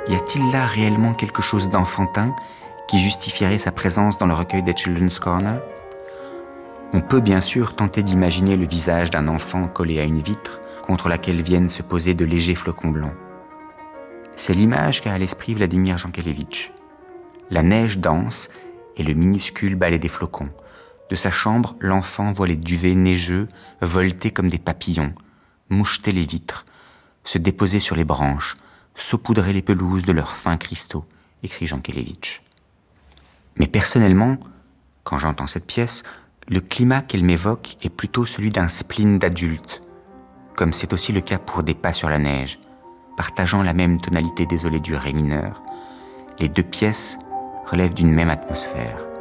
Y a-t-il là réellement quelque chose d'enfantin qui justifierait sa présence dans le recueil des Children's Corner ? On peut bien sûr tenter d'imaginer le visage d'un enfant collé à une vitre contre laquelle viennent se poser de légers flocons blancs. C'est l'image qu'a à l'esprit Vladimir Jankélévitch. La neige danse et le minuscule balai des flocons. De sa chambre, l'enfant voit les duvets neigeux volter comme des papillons, moucheter les vitres, se déposer sur les branches, saupoudrer les pelouses de leurs fins cristaux, écrit Jankélévitch. Mais personnellement, quand j'entends cette pièce, le climat qu'elle m'évoque est plutôt celui d'un spleen d'adulte, comme c'est aussi le cas pour Des pas sur la neige, partageant la même tonalité désolée du ré mineur. Les deux pièces relèvent d'une même atmosphère.